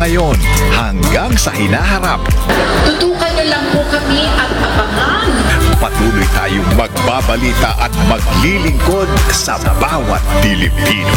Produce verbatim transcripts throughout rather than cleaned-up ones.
ngayon hanggang sa hinaharap. Tutukan niyo lang po kami at abangan. Patuloy tayong magbabalita at maglilingkod sa bawat Pilipino.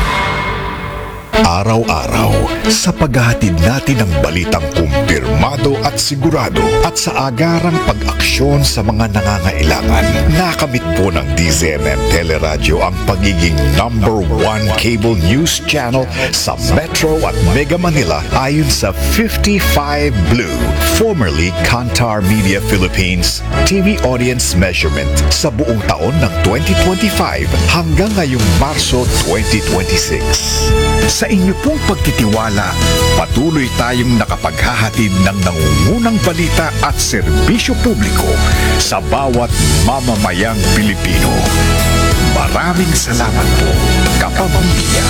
Araw-araw sa paghahatid natin ng balitang kumpirmado at sigurado at sa agarang pag-aksyon sa mga nangangailangan. Nakamit po ng D Z M M Teleradyo ang pagiging number one cable news channel sa Metro at Mega Manila ayon sa fifty-five Blue, formerly Kantar Media Philippines T V audience measurement sa buong taon ng twenty twenty-five hanggang ngayong Marso twenty twenty-six. Sa inyo pong pagtitiwala, patuloy tayong nakapaghahatid ng nangungunang balita at serbisyo publiko sa bawat mamamayang Pilipino. Maraming salamat po, kapamilya.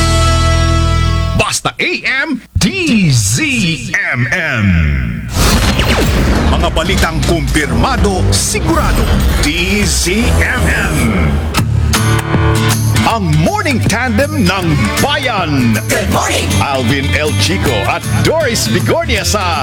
Basta A M D Z M M. Mga balitang kumpirmado, sigurado, D Z M M. Ang morning tandem ng bayan. Good morning! Alvin El Chico at Doris Bigornia sa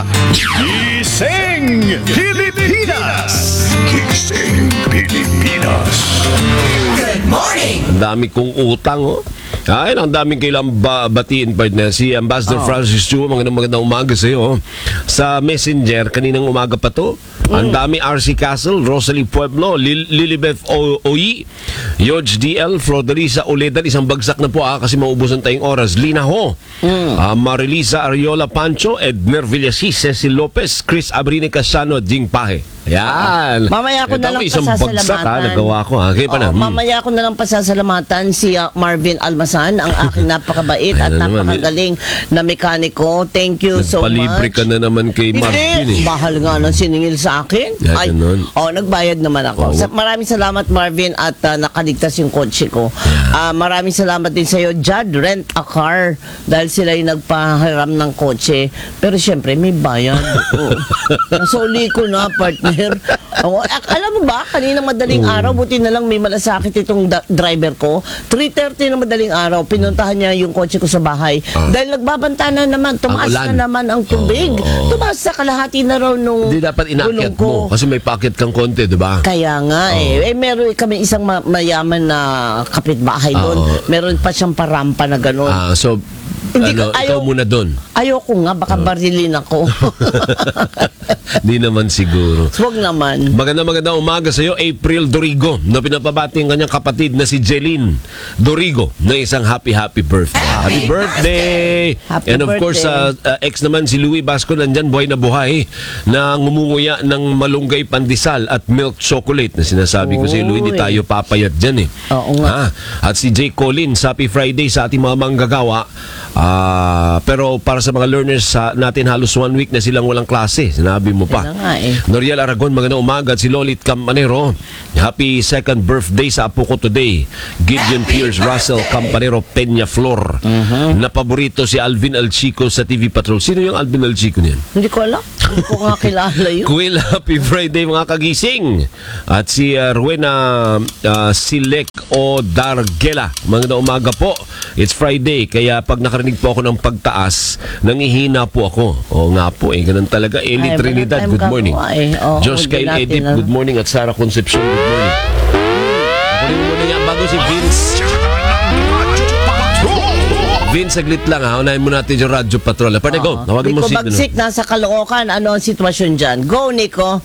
Gising Pilipinas. Gising Pilipinas. Good morning! Ang dami kong utang, oh. Ay, ang daming kailang ba batiin, partner. Si Ambassador oh. Francis Chu, magandang magandang umaga sa iyo. Sa Messenger, kaninang umaga pa to. Mm. Ang dami R C Castle, Rosalie Pueblo, Lil Lilibeth Oyi, Yoj D L, Flordelisa Oledan, isang bagsak na po ah, kasi maubusan tayong oras. Lina Ho, mm. uh, Marilisa Ariola Pancho, Edner Villasis, Cecil Lopez, Chris Abrine Casano, Jing Pahe. Yan. Mamaya ko Ito na lang isang pasasalamatan. bagsak ha, nagawa ko ha. Kaya pa na. Oo, mamaya ko na lang pasasalamatan si uh, Marvin Almasan, ang aking napakabait at naman, napakagaling na mekaniko. Thank you so much. Palibre ka na naman kay Marvin eh. Bahal nga nang siningil sa akin. Yeah, Ay, ganun. oh, nagbayad naman ako. Oh. Sa, maraming salamat Marvin at uh, nakaligtas yung kotse ko. Yeah. Uh, maraming salamat din sa iyo, Judd Rent a Car, dahil sila yung nagpahiram ng kotse. Pero syempre may bayad. Oh. Nasuli ko na, partner. Oh, alam mo ba, kanina madaling mm. araw, buti na lang may malasakit itong da- driver ko. three thirty na madaling araw, pinuntahan niya yung kotse ko sa bahay. Uh. Dahil nagbabanta na naman, tumaas na naman ang tubig. Uh. Tumaas sa kalahati na raw nung hindi dapat inakyat mo, kasi may packet kang konti, di ba? Kaya nga uh. eh. eh. Meron kami isang ma- mayaman na kapitbahay doon. Uh. Meron pa siyang parampa na gano'n. Uh, so, hindi ano, ko, ayaw, ikaw muna doon. Ayoko nga, baka uh. barilin ako. Di naman siguro. Huwag naman. Maganda maganda umaga sa iyo, April Dorigo, na pinapabati ang kanyang kapatid na si Jeline Dorigo na isang happy happy birthday. Happy birthday! Happy And of birthday. course, uh, uh, ex naman si Louie Basco, nandyan buhay na buhay, na ngumunguya ng malunggay pandesal at milk chocolate na sinasabi ko sa Louie, hindi tayo papayat dyan eh. Oo nga. Ah, at si Jay Collins, happy Friday sa ating mga manggagawa. Uh, pero para sa mga learners uh, natin, halos one week na silang walang klase. Sinabi mo pa. Nga, eh. Noriel Aragon, magandang umaga. At si Lolit Campanero, happy second birthday sa apo ko today. Gideon Pierce Russell Campanero Peña Flor. Uh-huh. Na paborito si Alvin Alchico sa T V Patrol. Sino yung Alvin Alchico niyan? Hindi ko alam. Hindi ko nga kilala yun. Kuil, happy Friday mga kagising. At si uh, Rowena uh, Silek o Dargela, magandang umaga po. It's Friday, kaya pag nakarinig po ako ng pagtaas, nangihina po ako. O nga po eh, ganun talaga. Eli Ay, Trinidad, good morning. Eh. Oh, Josh Kyle Edip, good morning. At Sarah Concepcion, good morning. Ako rin muna nga bago si Vince. Vince, saglit lang ha. Unahin mo natin yung Radyo Patrol. Pwede, go. Tawagan mo si Nico Bagsik, nasa Caloocan. Ano ang sitwasyon dyan? Go, Nico.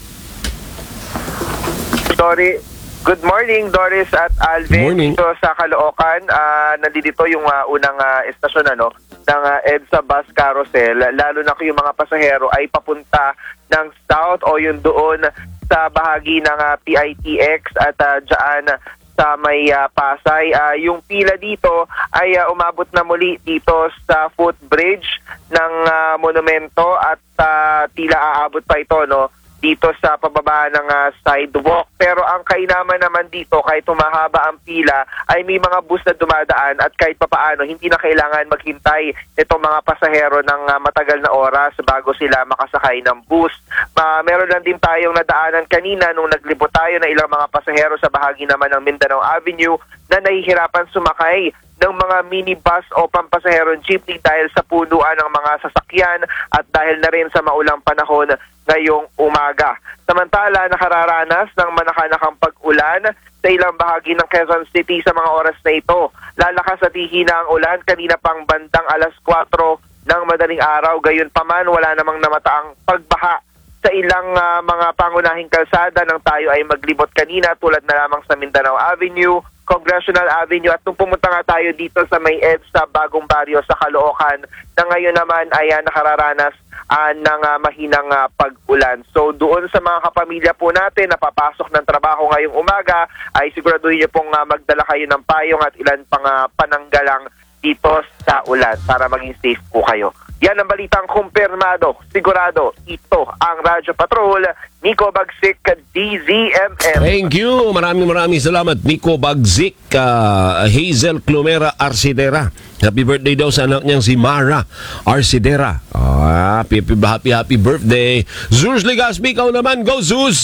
Sorry. Good morning, Doris at Alvin. Morning. Dito sa Caloocan, uh, nandito yung uh, unang uh, estasyon ano, ng uh, EDSA Bus Carousel. Lalo na kung yung mga pasahero ay papunta ng south o yung doon sa bahagi ng uh, P I T X at uh, dyan sa may uh, Pasay. Uh, yung pila dito ay uh, umabot na muli dito sa footbridge ng uh, monumento at uh, tila aabot pa ito, no? Dito sa pababa ng uh, sidewalk. Pero ang kainaman naman dito, kahit humahaba ang pila, ay may mga bus na dumadaan at kahit papaano, hindi na kailangan maghintay itong mga pasahero ng uh, matagal na oras bago sila makasakay ng bus. Uh, meron lang din tayong nadaanan kanina nung naglibot tayo na ilang mga pasahero sa bahagi naman ng Mindanao Avenue na nahihirapan sumakay ng mga minibus o pampasaherong jeepney dahil sa punuan ng mga sasakyan at dahil na rin sa maulang panahon ngayong umaga. Samantala, nakararanas ng manakanakang pag-ulan sa ilang bahagi ng Quezon City sa mga oras na ito. Lalakas at hihina ang ulan kanina pang bandang alas kwatro ng madaling araw. Gayon pa man, wala namang namataang pagbaha sa ilang uh, mga pangunahing kalsada nang tayo ay maglibot kanina tulad na lamang sa Mindanao Avenue, Congressional Avenue at nung pumunta nga tayo dito sa may EDSA Bagong Baryo sa Caloocan na ngayon naman ay uh, nakararanas uh, ng uh, mahinang uh, pag-ulan. So doon sa mga kapamilya po natin na papasok ng trabaho ngayong umaga ay siguraduhin niyo pong uh, magdala kayo ng payong at ilan pang uh, pananggalang dito sa ulan para maging safe po kayo. Yan ang balitang kumpirmado, sigurado. Ito ang Radyo Patrol, Nico Bagsik, D Z M M. Thank you. Maraming maraming salamat, Nico Bagsik, uh, Hazel Clomera Arcidera. Happy birthday daw sa anak niyang si Mara Arcidera. Ah, happy, happy, happy birthday. Zeus Legaspi, ikaw naman. Go, Zeus!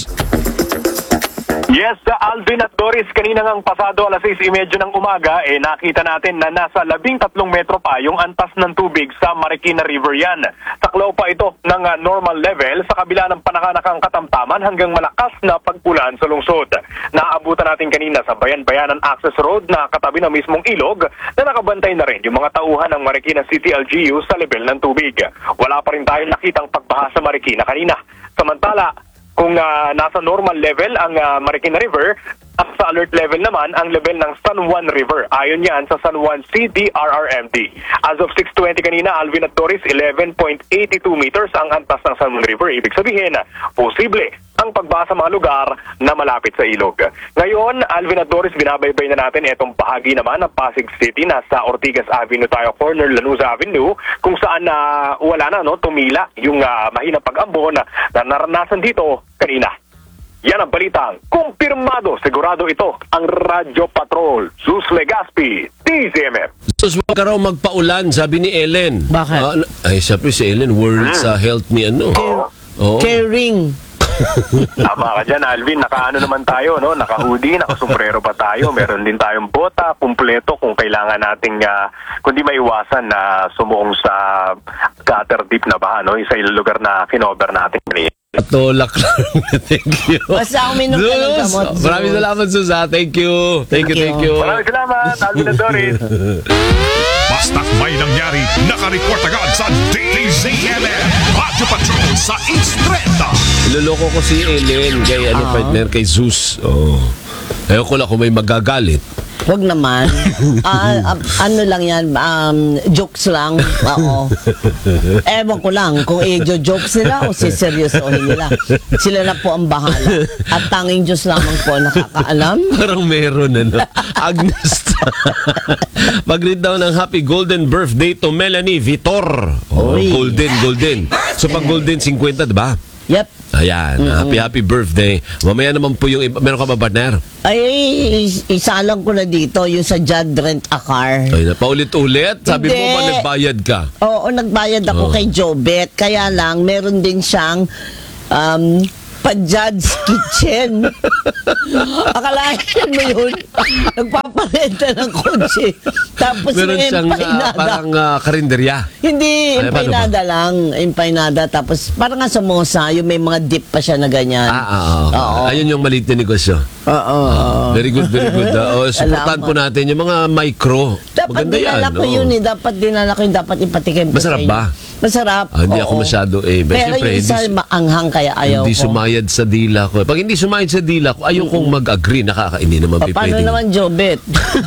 Yes, uh, Alvin at Doris, kanina ngang pasado alas sais trenta ng umaga, eh nakita natin na nasa labing tatlong metro pa yung antas ng tubig sa Marikina River yan. Saklaw pa ito ng uh, normal level sa kabila ng panakanakang katamtaman hanggang malakas na pagpulan sa lungsod. Naabutan natin kanina sa Bayan-Bayanan Access Road na katabi ng mismong ilog na nakabantay na rin yung mga tauhan ng Marikina City L G U sa level ng tubig. Wala pa rin tayong nakitang pagbaha sa Marikina kanina. Samantala, kung uh, nasa normal level ang uh, Marikina River, at sa alert level naman ang level ng San Juan River. Ayon yan sa San Juan C D R R M D. As of six twenty kanina, Alvin at Doris, eleven point eight two meters ang antas ng San Juan River. Ibig sabihin, posible ang pagbaha sa mga lugar na malapit sa ilog. Ngayon, Alvin at Doris, binabaybay na natin itong bahagi naman ng Pasig City. Nasa Ortigas Avenue tayo, corner Lanuza Avenue, kung saan na uh, wala na, no, tumila yung uh, mahinang pag-ambon na, na naranasan dito kanina. Yan ang balitang kumpirmado. Sigurado ito ang Radyo Patrol. Zeus Legaspi, D Z M M. Sus, wag ka raw magpaulan, sabi ni Ellen. Bakit? Ah, ay, siyempre si Ellen, words sa health ni ano. Oo. Caring. Tama ka dyan, Alvin. Nakaano naman tayo, no? Naka-hoodie, naka-sombrero pa tayo. Meron din tayong bota, kumpleto kung kailangan nating, uh, kundi maiwasan na sumuong sa gutter deep na baha, no? Isa yung lugar na kinover natin kanina. Patulak lang. Thank you. Basta uminom ka ng Zeus, gamot, Zeus. maraming salamat, Zeus. ah. Thank you. Thank you, thank you. Maraming salamat, Alvin at Doris. Basta't may nangyari, nakareport agad sa D Z M M. Radyo Patrol sa Instreta. Iloloko ko si Ellen kay ano, partner, kay Zeus. Oh. Ayaw ko lang kung may magagalit. Huwag naman. Ah, ah, ano lang yan, um, jokes lang. Oo. Ewan ko lang kung i-jokes nila o siseryosohin nila. Sila na po ang bahala. At tanging Diyos lamang po nakakaalam. Parang meron, ano. Agnes. Mag-read daw ng happy golden birthday to Melanie Vitor. Oh, Oy. golden, golden. So pag golden, fifty, diba? Yep. Ayan, happy, happy birthday. Mamaya naman po yung iba. Meron ka ba, partner? Ay, is- isalang ko na dito yung sa Jad Rent a Car. Ay, paulit-ulit. Sabi mo Hindi. ba nagbayad ka? Oo, nagbayad ako Oh. kay Jobet. Kaya lang, meron din siyang um, pa-Jud's Kitchen. Akalain mo yun? Nagpaparenta ng kotse. Tapos Meron may siyang ah, empainada. parang ah, karinderya. Hindi, Ay, paano empainada lang. Empainada. Tapos parang nga samosa, yung may mga dip pa siya na ganyan. Ah, ah, ah. Oo. Ayun yung maliit na negosyo. Oo. Ah, very good, very good. Ah, oh, supportan Salamat. po natin yung mga micro. Dapat Maganda yan. dinala ko oh. yun eh. Dapat dinala ko yun. Dapat ipatikim ko Masarap sa inyo. ba? Masarap. Ah, hindi oo. ako masyado eh. But Pero syempre, yung isa hindi- maanghang kaya ayaw Hindi ko. sumayad sa dila ko. Pag hindi sumayad sa dila ko, ayaw kong mag-agree. Nakaka, hindi naman Pa- Paano pipwedeng. naman, Jobet?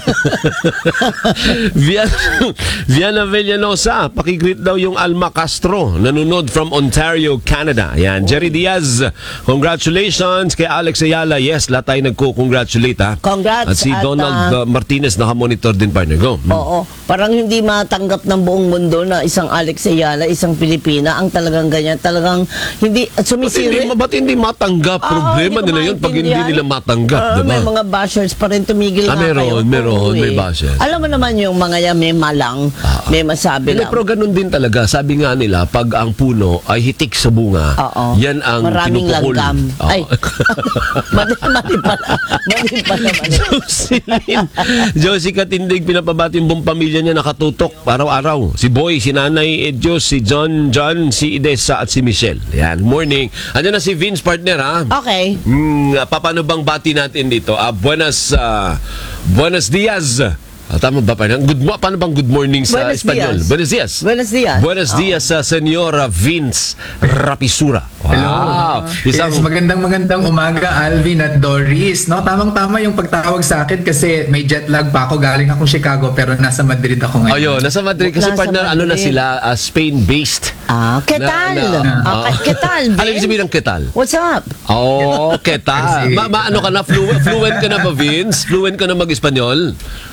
Viana, Viana Villanosa, pakigreet daw yung Alma Castro, nanonood from Ontario, Canada. Yan, Jerry Diaz, congratulations kay Alex Ayala. Yes, lahat tayo nagko-congratulate ha. Congrats, At si at, Donald ah, uh, Martinez, nakamonitor din, partner. Go. Hmm. Oo. Parang hindi matanggap ng buong mundo na isang Alex Ayala kilala, isang Pilipina, ang talagang ganyan, talagang hindi, Ba't hindi, sumisiri. ba't hindi matanggap? Oo, Problema hindi ko nila yun pag hindi maintindihan. nila matanggap, Oo, diba? May mga bashers pa rin, tumigil Ah, nga meron, kayo. meron, Oo, may eh. bashers. Alam mo naman yung mga yan, may malang, may masabi Hindi, lang. pero ganun din talaga. Sabi nga nila, pag ang puno ay hitik sa bunga, Oo. yan ang Maraming pinupukol. langgam. Oo. Ay, mali, mali pala. Mali pala, mali. Jocelyn. Josie Katindig, pinapabati yung buong pamilya niya nakatutok araw-araw. Si Boy, si Nanay Edjos, si John, John, si Idesa at si Michelle. Yan, morning. Andiyan na si Vince, partner, ha? Okay. Hmm, paano bang bati natin dito? Ah, buenas, ah, buenos dias. Ah, tama ba pa? Good mo, paano bang good morning sa Buenos Espanyol? dias. Buenos dias. Buenos dias. Buenos dias sa Senyora Vince Rapisura. Wow. Isang Yes, magandang magandang umaga Alvin at Doris. No, tamang-tama yung pagtawag sa akin kasi may jet lag pa ako, galing akong Chicago pero nasa Madrid ako ngayon. Ayun, nasa Madrid kasi Nasa partner, ano na Madrid. sila, ah, Spain-based. Ah, ketal. Na- na- Ah, ah. ketal, Ano Ben? ibig sabihin ng ketal? What's up? Oh, ketal. Kasi- Ma, ma ano ka na, fluent, fluent ka na ba, Vince? Fluent ka na mag-Espanyol?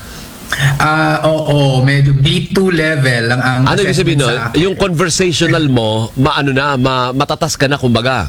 Ah, oo, medyo B two level lang ang Ano ibig sabihin assessment nun? sa akin. Yung conversational mo, maano na, ma, matatas ka na, kumbaga.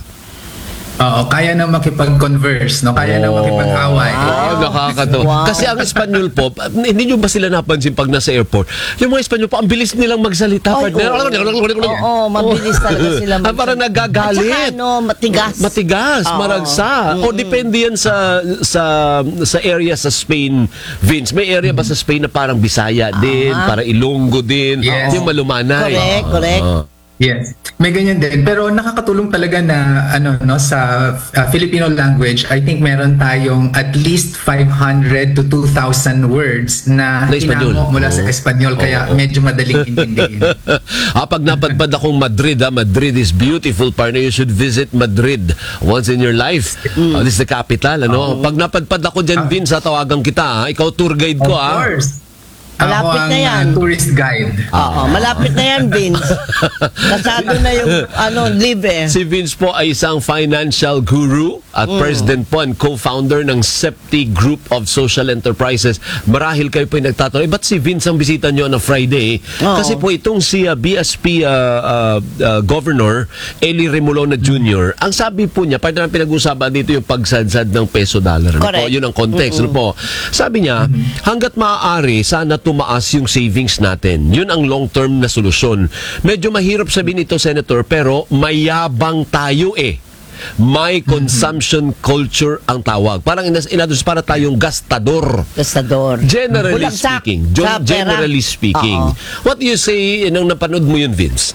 Oo, kaya na makipag-converse, no? Kaya na makipag-away. Oh, nakakatawa. Wow. Kasi ang Espanyol po, hindi nyo ba sila napansin pag nasa airport? Yung mga Espanyol po, ang bilis nilang magsalita. Ay, partner. Oo, mabilis talaga sila Ah, parang nagagalit. At saka, ano, matigas. Matigas, Oo. maragsa. O depende yan sa sa sa area sa Spain, Vince. May area ba sa Spain na parang Bisaya din, para Ilonggo din, Yes. yung malumanay. Correct, correct. Oo. Yes, may ganyan din. Pero nakakatulong talaga na ano no sa uh, Filipino language, I think meron tayong at least five hundred to two thousand words na Na Espanyol. hinango mula sa Oo. Espanyol kaya Oo. medyo madaling intindihin. ah, pag napadpad akong Madrid, ah, Madrid is beautiful, partner. You should visit Madrid once in your life. Ah, this is the capital, ano? Pag napadpad ako dyan, Vince, ah, tawagan kita. ah. Ikaw tour guide ko, Of ah. course. Malapit Ako ang na yan. uh, tourist guide. Oo, malapit na yan, Vince. Kasado na yung, ano, live eh. Si Vince po ay isang financial guru at president po and co-founder ng Septi Group of Social Enterprises. Marahil kayo po yung nagtatanong, eh, ba't si Vince ang bisita nyo na Friday? Oo. Kasi po itong si uh, B S P uh, uh, uh, Governor Eli Remolona Junior, ang sabi po niya, parang pinag-usapan dito yung pagsadsad ng peso-dollar. Ano po? Correct. Yun ang context. Ano po? Sabi niya, hanggat maaari, sana tumaas yung savings natin. Yun ang long-term na solusyon. Medyo mahirap sabihin ito, Senator, pero mayabang tayo eh. May consumption culture ang tawag. Parang inas inados para tayong gastador. Gastador. Generally Bulagsak speaking. Jo- sa pera. generally speaking. Oo. What do you say nang napanood mo yun, Vince?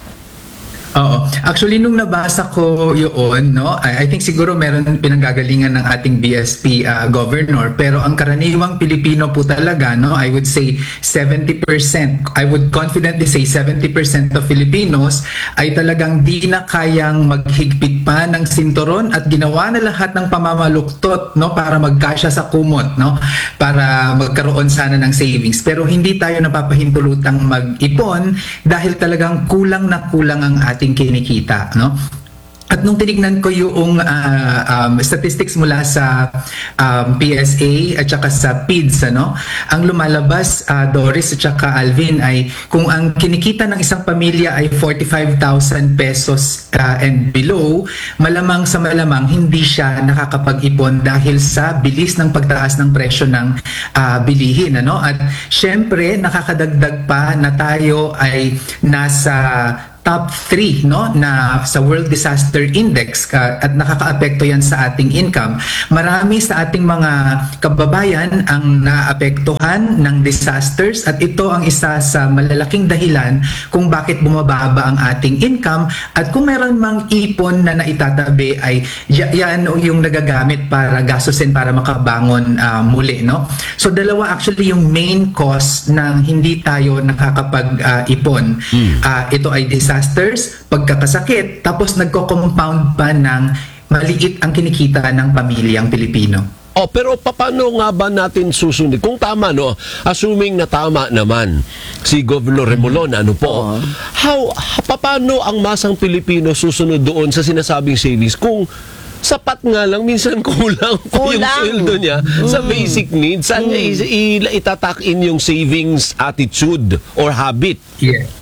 Oo. Actually, nung nabasa ko yun, no, I, I think siguro meron pinanggagalingan ng ating B S P uh, governor. Pero ang karaniwang Pilipino po talaga, no, I would say seventy percent, I would confidently say seventy percent of Filipinos ay talagang di na kayang maghigpit pa ng sinturon at ginawa na lahat ng pamamaluktot, no, para magkasya sa kumot, no, para magkaroon sana ng savings. Pero hindi tayo napapahintulutang mag-ipon dahil talagang kulang na kulang ang ating kinikita, no? At nung tinignan ko yung uh, um, statistics mula sa um, P S A at saka sa P I D S, ano, ang lumalabas, uh, Doris at saka Alvin, ay kung ang kinikita ng isang pamilya ay forty-five thousand pesos uh, and below, malamang sa malamang hindi siya nakakapag-ipon dahil sa bilis ng pagtaas ng presyo ng uh, bilihin. Ano? At syempre, nakakadagdag pa na tayo ay nasa top three, no, na sa World Disaster Index, ka, at nakakaapekto yan sa ating income. Marami sa ating mga kababayan ang naapektuhan ng disasters at ito ang isa sa malalaking dahilan kung bakit bumababa ang ating income, at kung meron mang ipon na naitatabi ay y- yan yung nagagamit para gastusin para makabangon uh, muli, no. So dalawa actually yung main cause ng hindi tayo nakakapag-ipon. Uh, hmm. uh, ito ay disasters, pagkakasakit, tapos nagko-compound pa ng maliit ang kinikita ng pamilyang Pilipino. Oh, pero paano nga ba natin susunod? Kung tama, no? Assuming na tama naman si Governor Remolona, ano po? How, paano ang masang Pilipino susunod doon sa sinasabing savings kung sapat nga lang, minsan kulang pa yung Kulang. sweldo niya sa basic needs? Saan niya i- i- itatak in yung savings attitude or habit? Yeah.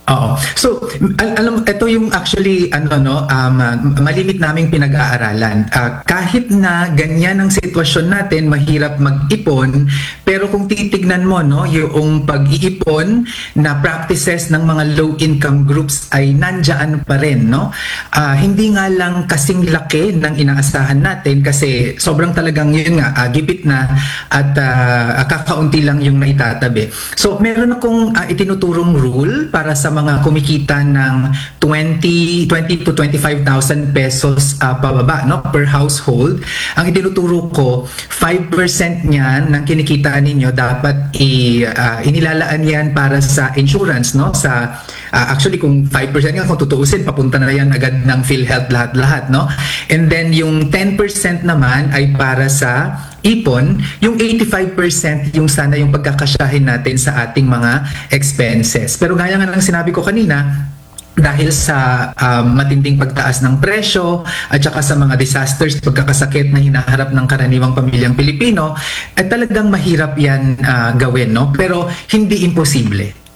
Oo. So, al- alam, ito yung actually, ano, no, um, uh, malimit naming pinag-aaralan. Uh, kahit na ganyan ang sitwasyon natin, mahirap mag-ipon, pero kung titignan mo, no, yung pag-iipon na practices ng mga low-income groups ay nandyan pa rin, no? Uh, hindi nga lang kasing laki ng inaasahan natin kasi sobrang talagang yun nga, uh, gipit na at uh, kakaunti lang yung naitatabi. So, meron akong uh, itinuturong rule para sa mga kumikita ng twenty to twenty-five thousand pesos uh, pababa, no, per household. Ang itinuturo ko, five percent niyan ng kinikita ninyo dapat i, uh, inilalaan yan para sa insurance, no, sa uh, actually kung five percent nga kung tutuusin papunta na yan agad ng PhilHealth lahat-lahat, no. And then yung ten percent naman ay para sa ipon, yung eighty-five percent yung sana yung pagkakasyahin natin sa ating mga expenses. Pero gaya nga ng sinabi ko kanina, dahil sa um, matinding pagtaas ng presyo at saka sa mga disasters, pagkakasakit na hinaharap ng karaniwang pamilyang Pilipino, ay talagang mahirap yan uh, gawin, no? Pero hindi imposible.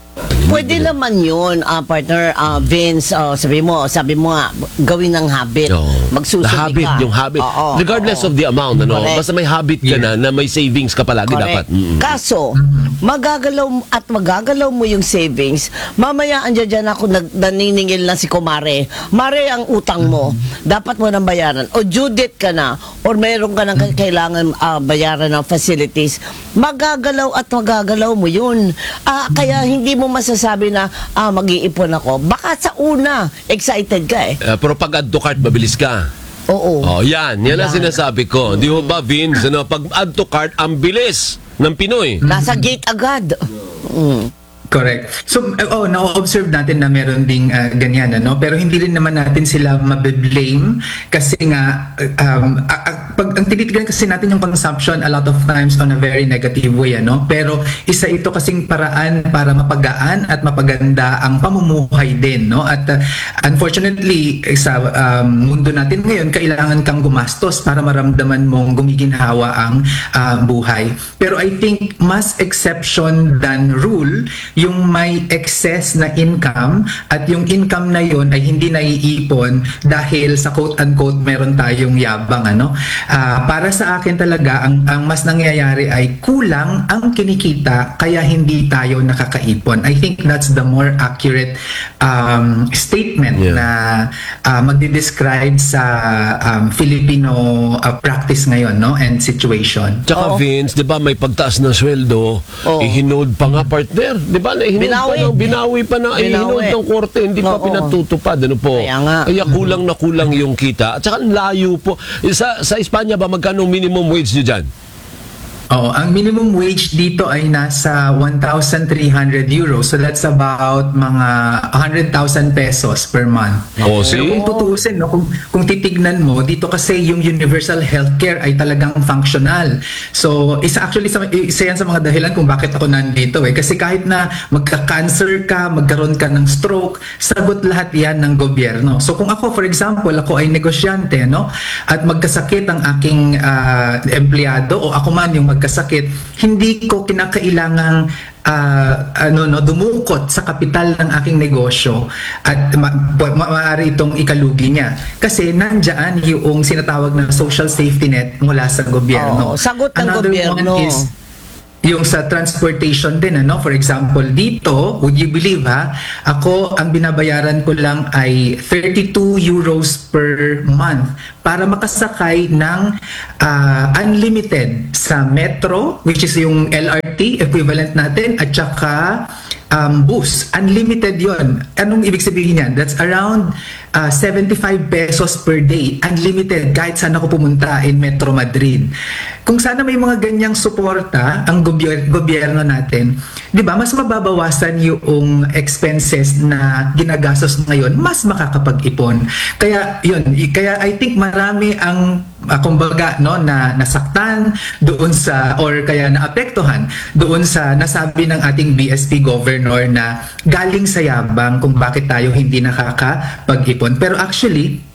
Pwede naman yun, uh, partner uh, Vince, uh, sabi mo, sabi mo nga, gawin ng habit. Oo. Magsusubi The habit, ka. yung habit. Oo, Regardless oo. of the amount, ano, Correct. basta may habit ka na na may savings ka palagi dapat. Correct. Mm. Kaso, magagalaw at magagalaw mo yung savings, mamaya andyan dyan ako nag, naniningil na si Kumare. Mare, ang utang mo, dapat mo nang bayaran. O due date ka na, or meron ka nang kailangan uh, bayaran ng facilities, magagalaw at magagalaw mo yun. Uh, kaya hindi mo masasabi na ah, mag-iipon ako. Baka sa una, excited ka eh. Uh, pero pag add to cart, mabilis ka. Oo. Oh, yan. Yan ang Yan. sinasabi ko. Di mo ba, Vince? Ano, pag add to cart, ang bilis ng Pinoy. Nasa gate agad. Mm. Correct. So, uh, oh, na-observe natin na meron ding uh, ganyan, ano? Pero hindi rin naman natin sila mabe-blame kasi nga, um, uh, uh, pag ang tinitignan kasi natin yung consumption a lot of times on a very negative way, ano? Pero isa ito kasing paraan para mapagaan at mapaganda ang pamumuhay din, no? At uh, unfortunately, sa um, mundo natin ngayon, kailangan kang gumastos para maramdaman mong gumiginhawa ang uh, buhay. Pero I think mas exception than rule yung may excess na income at yung income na yon ay hindi naiipon dahil sa quote-unquote meron tayong yabang, ano. Uh, para sa akin talaga, ang, ang mas nangyayari ay kulang ang kinikita kaya hindi tayo nakakaipon. I think that's the more accurate um, statement Yeah. na uh, magdi-describe sa um, Filipino uh, practice ngayon, no, and situation. Tsaka Oo. Vince, di ba may pagtaas ng sweldo, Oo. ihinood pa nga partner. Di ba? Ihinood pa Binawi. ng, binawi pa na, Binawi. ihinood ng korte, hindi pa Oo. pinatutupad. Ano po? Kaya nga. Kaya kulang na kulang yung kita. At saka ang layo po. Sa, sa Espanya ba, magkano minimum wage nyo dyan? Oh, ang minimum wage dito ay nasa one thousand three hundred euros. So that's about mga one hundred thousand pesos per month. Oh, Pero see? kung tutuusin, no, kung, kung titignan mo, dito kasi yung universal healthcare ay talagang functional. So, isa actually sa, isa yan sa mga dahilan kung bakit ako nandito eh. Kasi kahit na magka-cancer ka, magkaroon ka ng stroke, sagot lahat yan ng gobyerno. So, kung ako, for example, ako ay negosyante, no, at magkasakit ang aking uh, empleyado o ako man yung magkasakit, hindi ko kinakailangang uh, ano no dumukot sa kapital ng aking negosyo at ma- ma- maaari itong ikalugi niya kasi nandiyan yung sinatawag na social safety net mula sa gobyerno. Oo, sagot ng Another gobyerno. one is yung sa transportation din, ano, for example dito, would you believe ha, ako ang binabayaran ko lang ay thirty-two euros per month para makasakay ng uh, unlimited sa metro, which is yung L R T equivalent natin, at saka um, bus. Unlimited yon. Anong ibig sabihin yan? That's around uh, seventy-five pesos per day. Unlimited kahit saan ako pumunta in Metro Madrid. Kung sana may mga ganyang suporta ang gobyerno, gobyerno natin, di ba, mas mababawasan yung expenses na ginagastos ngayon, mas makakapag-ipon. Kaya yun, kaya I think marami ang uh, kumbaga no na nasaktan doon sa or kaya naapektuhan doon sa nasabi ng ating B S P governor na galing sa yabang kung bakit tayo hindi nakakapag-ipon. Pero actually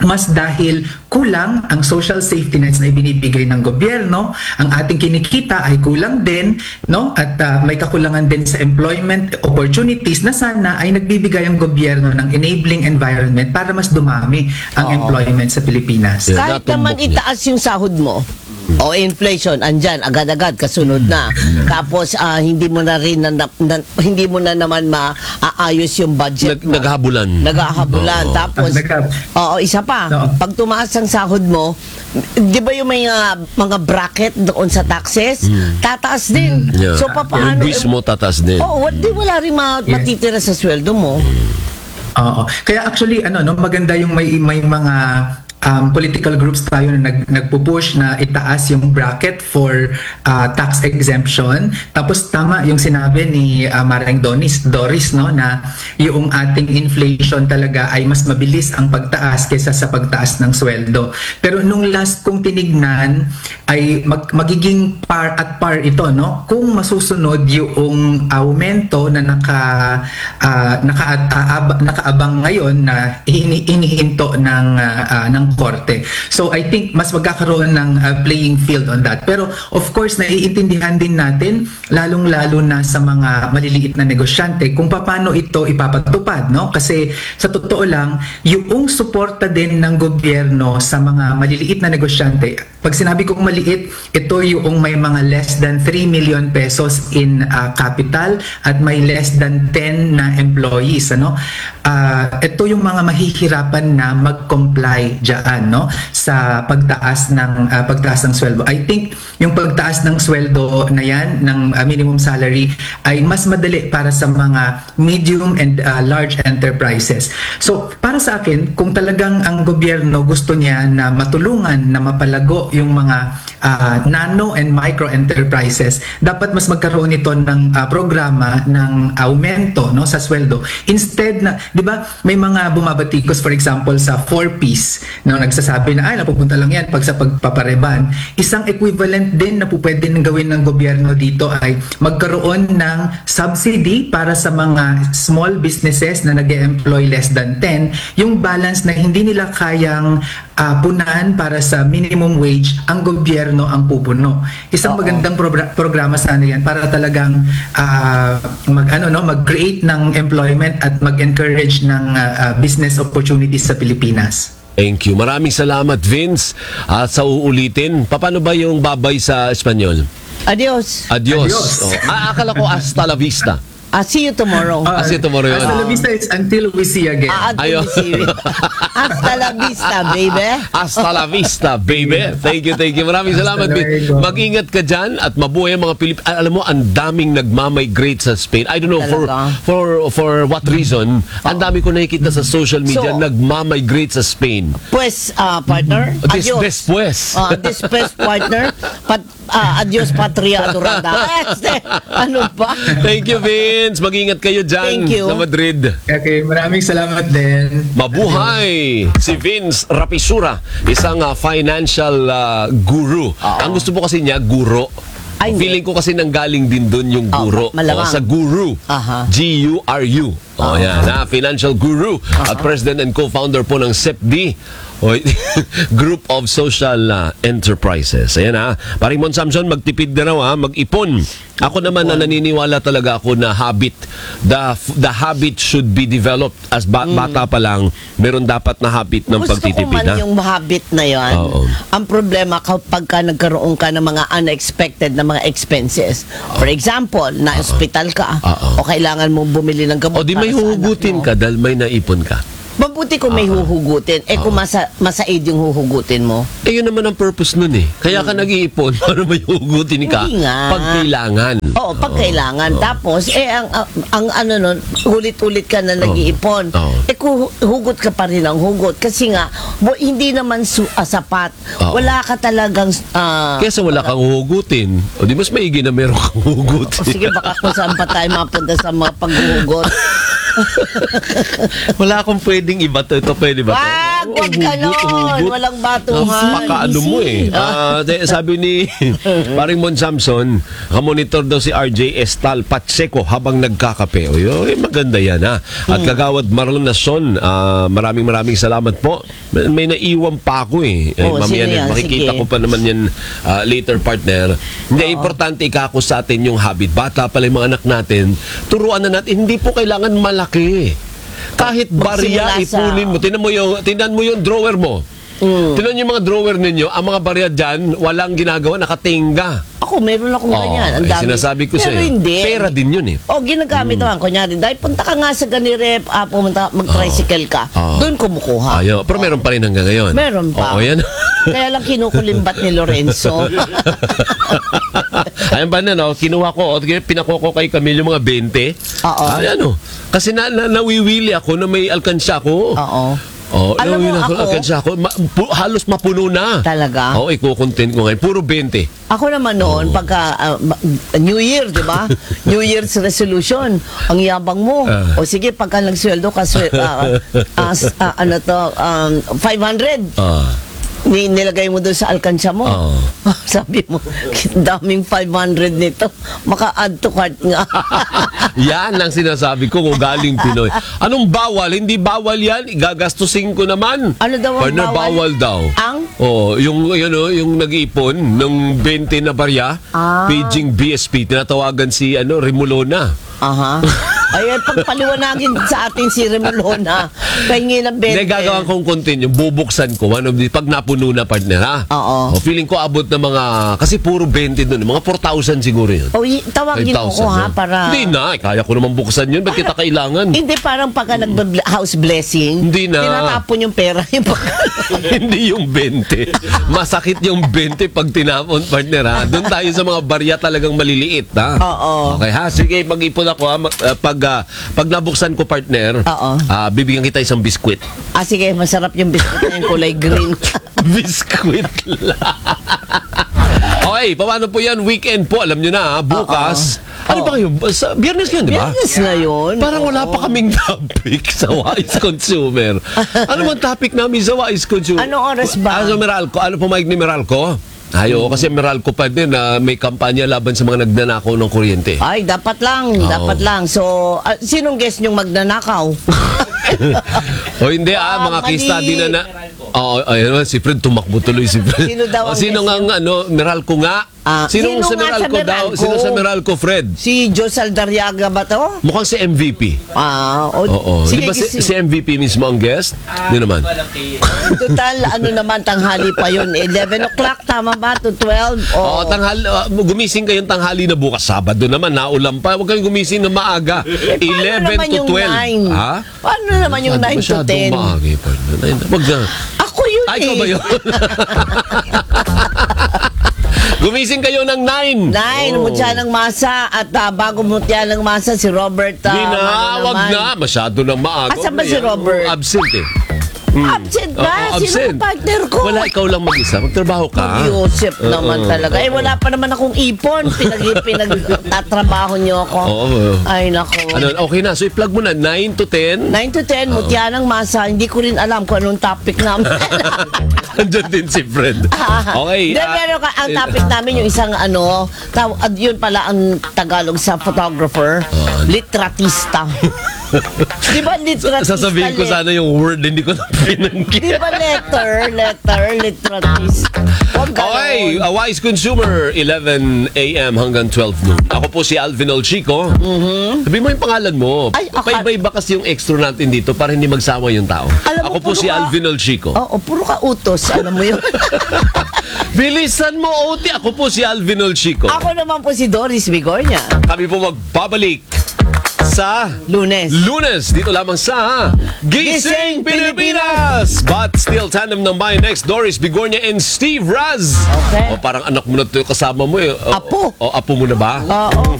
mas dahil kulang ang social safety nets na ibinibigay ng gobyerno, ang ating kinikita ay kulang din, no? At uh, may kakulangan din sa employment opportunities na sana ay nagbibigay ang gobyerno ng enabling environment para mas dumami ang Oo. employment sa Pilipinas. Yeah, Kahit natumbok naman niya. itaas yung sahod mo, o inflation, andyan, agad-agad, kasunod na. Tapos, ah, hindi mo na rin, na, na- hindi mo na naman maaayos yung budget Nag, mo. naghabulan. Naghahabulan. Oo. Tapos, Ah, nagha- oo, isa pa, Oo. pag tumaas ang sahod mo, di ba yung may ah, mga bracket doon sa taxes, tataas din. Yeah. So, papaano? Yung buwis mo tatas din. Oo, di wala rin ma- Yes. matitira sa sweldo mo. Oo. Kaya actually ano no maganda yung may may mga um, political groups tayo na nag, nagpupush na itaas yung bracket for uh, tax exemption. Tapos tama yung sinabi ni uh, Maring Doris, Doris no na yung ating inflation talaga ay mas mabilis ang pagtaas kaysa sa pagtaas ng sweldo. Pero nung last kong tinignan ay mag, magiging par at par ito no kung masusunod yung aumento na naka uh, naka uh, nakaabang ngayon na ini, inihinto ng uh, uh, ng korte. So I think mas magkakaroon ng uh, playing field on that. Pero of course naiintindihan din natin lalong-lalo na sa mga maliliit na negosyante kung paano ito ipapatupad no kasi sa totoo lang yung suporta din ng gobyerno sa mga maliliit na negosyante. Pag sinabi kong maliit, ito yung may mga less than three million pesos in uh, capital at may less than ten na employees ano. Uh, ito yung mga mahihirapan na mag-comply diyan no sa pagtaas ng uh, pagtaas ng sweldo. I think yung pagtaas ng sweldo na yan ng uh, minimum salary ay mas madali para sa mga medium and uh, large enterprises. So para sa akin kung talagang ang gobyerno gusto niya na matulungan na mapalago yung mga uh, nano and micro enterprises, dapat mas magkaroon ito ng uh, programa ng aumento no sa sweldo. Instead na 'di ba may mga bumabatikos for example sa four piece no nagsasabi na ay napupunta lang yan pag sa pagpapareban. Isang equivalent din na po pwede nang gawin ng gobyerno dito ay magkaroon ng subsidy para sa mga small businesses na nag-employ less than ten, yung balance na hindi nila kayang uh, punan para sa minimum wage, ang gobyerno ang pupuno. Isang Oo. magandang progr- programa sana yan para talagang uh, mag ano no mag-create ng employment at mag-encourage ng uh, uh, business opportunities sa Pilipinas. Thank you. Maraming salamat, Vince. At sa uulitin, paano ba yung babay sa Espanyol? Adios. Adios. Adios. Oh. Ah, akala ko hasta la vista. Ah, see you tomorrow. Uh, Kasi tomorrow yun. Hasta la vista is until we see again. Ah, Ayun. Hasta la vista, baby. Hasta la vista, baby. Thank you, thank you. Maraming salamat, Hasta Vince. luego. Mag-ingat ka dyan at mabuhay ang mga Pilip. Ah, alam mo, ang daming nagmamigrate sa Spain. I don't know for Talaga? for for what reason. Ang dami ko nakikita sa social media So, nagmamigrate sa Spain. Pues, ah, partner, Des, adios. después. Ah, después, partner. Pat, ah, adios, patria adorada. Este, ano ba? Thank you, Vince. Mag-ingat kayo dyan Thank you. sa Madrid. Okay, maraming salamat din. Mabuhay si Vince Rapisura, isang uh, financial uh, guru. Ang gusto mo kasi niya, guro. Ay, hindi. Feeling ko kasi nanggaling din doon yung Oh, guro. malamang. Oh, sa guru. Aha. G U R U. Oh, yan. Na, financial guru. At president and co-founder po ng S E P D. O, Group of Social uh, Enterprises. Ayan ha. Paring Mon Samson, magtipid na raw ha. Mag-ipon. Ako naman na naniniwala talaga ako na habit. The the habit should be developed as ba- bata pa lang. Meron dapat na habit ng Gusto ko pagtitipid. man Ha? yung habit na yan. Oo. Ang problema kapag ka nagkaroon ka ng mga unexpected na mga expenses. For example, na-hospital ka Oo. o kailangan mo bumili ng gamot O di para may sa anak huhugutin mo. ka dahil may naipon ka. Mabuti kung may huhugutin. Eh kung masa, masaid yung huhugutin mo. Eh yun naman ang purpose nun eh. Kaya ka nag-iipon para may huhugutin ka. Hindi nga. Pag kailangan. Oo, pag kailangan. Tapos, eh, ang, ang, ang ano nun, ulit-ulit ka na nag-iipon. Oo. Eh, kung hugot ka pa rin ang hugot. Kasi nga, bo, hindi naman su- ah, sapat. Oo. Wala ka talagang... ah, Kesa wala kang huhugutin. O di mas maigi na meron kang huhugutin. o sige, baka kung saan pa tayo mapunta sa mga paghuhugot. Wala akong pwedeng iba to. Ito pwede ba to? Wag! Wag, wag ganon. Hugot. Walang batuhan. Pakaano mo eh. Ah, de- sabi ni paring Mon Samson, monitor daw si R J Estal Pacheco habang nagkakape. O yun, eh, maganda yan ha. At Hmm. kagawad Marlon Nason, ah, maraming maraming salamat po. May, may naiwan pa ako eh. Eh, Oh, mamaya sino na, yan? makikita Sige. ko pa naman yan ah, later, partner. Hindi, importante ikako sa atin yung habit. Bata pala yung mga anak natin. Turuan na natin, hindi po kailangan malaki. Kahit barya, Magsimula sa- ipunin mo. Tinan mo yung, tinan mo yung drawer mo. Mm. Tinan yung mga drawer ninyo, ang mga barya dyan, walang ginagawa, nakatingga. Ako, meron akong ganyan. Ang eh, dami. sinasabi ko Pero sa'yo. hindi. Pera din yun eh. O, ginagamit naman. Kunyari, dahil punta ka nga sa ganirep, ah, pumunta, mag-tricycle ka. Oo. Doon kumukuha. Ayaw. Pero meron pa rin hanggang ngayon. Meron pa. Oo, yan. Kaya lang kinukulimbat ni Lorenzo. Ayan ba na, no? Kinuha ko, o, pinako ko kay Camille yung mga twenty. Oo. Ayan, o. Kasi na, na, nawiwili ako na may alkansya ko. Oo. Oh, Alam mo, nawiwili ako, ako- alkansya ako. Ma, pu- halos mapuno na. Talaga? Oo, ikukontent ko ngayon. Puro twenty. Ako naman noon, pagka ah, ba- New Year, di ba? New Year's resolution. Ang yabang mo. Ah. O sige, pagka nagsweldo ka, swe- ah, ah, s- ah, ano to, um, five hundred. Ah. Ni, nilagay mo doon sa alkansya mo. Oo. Sabi mo, daming five hundred nito. Maka-add to cart nga. Yan ang sinasabi ko kung galing Pinoy. Anong bawal? Hindi bawal yan. Gagastusin ko naman. Ano daw ang Partner, bawal? bawal daw. Ang? Oh, yung yun oh, yung nag-iipon ng twenty na barya, Ah. paging B S P, tinatawagan si ano Remolona. Aha. Ay, pagpaliwanagin sa atin si Remolona. Pahingi ng Hindi, bente. gagawin kong content, yung bubuksan ko, one of the, pag napuno na, partner, ha? Oo. O, feeling ko abot na mga, kasi puro twenty doon, mga four thousand siguro yun. O, y- tawagin mo ko ha, na. para... Hindi na, eh, kaya ko naman buksan yun, ba't kita kailangan? Hindi, parang pagka nag-house blessing, Hindi na. tinatapon yung pera. Yung Hindi yung twenty. Masakit yung twenty pag tinapon, partner, ha? Doon tayo sa mga barya talagang maliliit, ha? Oo. Okay, ha? Sige, mag-ipon ako, ha? Mag- uh, pag, uh, pag nabuksan ko, partner, Oo. ah, bibigyan kita isang biskwit. ah, sige, masarap yung biscuit na yung kulay green. Biskwit lang. Okay, paano po yan? Weekend po, alam nyo na, ha? Bukas. Ano Oo. ba kayo? Sa, biyernes ngayon, di ba? Biyernes ngayon. Parang wala pa kaming topic sa Wise Consumer. Ano bang topic namin sa Wise Consumer? Anong oras ba? Ano, Meralco? Ano po mic ni Meralco? Ayo, kasi Meralco pa din na may kampanya laban sa mga nagnanakaw ng kuryente. Ay, dapat lang, Oo. dapat lang. So, ah, sinong guest niyong magnanakaw? O hindi ah, Ah, mga mali. kista-study na na. Oo, ayun, si Fred tumakbo tuloy si Fred. Sino daw ang O, sino guest nga ang ano, Meralco nga? Ah, Sinong sino sa nga sa Meralco daw? Meralco? Sino sa Meralco, Fred? Si Jos Aldariaga ba to? Mukhang si M V P. Ah, o, Oo. Di sige, ba si, si- si M V P mismo ang guest? Hindi naman. Total, ano naman, tanghali pa yun. eleven o'clock, tama ba? To twelve? Oo, tanghali, uh, gumising kayong tanghali na bukas. Sabado naman, naulan pa. Huwag kayong gumising na maaga. Eh, paano eleven naman to yung twelve. nine? Ha? Paano naman yung Masyado- nine to masyadong ten? maaga eh, partner. Nine- Wag na. Ako yun Ay, eh. ikaw ba yun? Gumising kayo ng nine. Nine, Oo. mutya ng masa. At ah, bago mutya ng masa, si Robert. ah, Hindi na, ano wag naman. na. Masyado nang maaga. Asan ba Huwag si na yan. Robert? Absent eh. Absent ba? Oo, Sino absent. ang partner ko? Wala, ikaw lang mag-isa. Magtrabaho ka. Joseph naman Oo. talaga. Eh, wala pa naman akong ipon. Pinag, pinagtatrabaho niyo ako. Oo. Ay, nako. Ano, okay na. So, i-plug mo na. nine to ten. nine to ten, mutya ng masa. Hindi ko rin alam kung anong topic namin. Andyan din si Fred. Okay. Hindi, ah, pero ka, ang topic namin yung isang ano, taw, ad- yun pala ang Tagalog sa photographer, litratista. Di ba litratista? Sasabihin ko lit- sana yung word, hindi ko na Di pinanggihan. ba letter, letter, litratista? Huwag Okay, ganon. a Wise Consumer, eleven a.m. hanggang twelve noon. Ako po si Alvin Olchico. Sabi mo yung pangalan mo. Mm-hmm. Ay, akal- Iba-iba kasi yung extra natin dito para hindi magsama yung tao. Alam mo, Ako po puro si ka- Alvin Olchico. Oo, puro ka utos, alam mo yun. Bilisan mo, O T. Ako po si Alvin Olchico. Ako naman po si Doris Vigornia. Kami po magbabalik sa Lunes. Lunes, dito lamang sa Gising Pilipinas! But still tandem ng bayan next, Doris Bigornia and Steve Raz. Okay. O parang anak mo na ito yung kasama mo eh. O, Apo. O, apo mo na ba? Oo.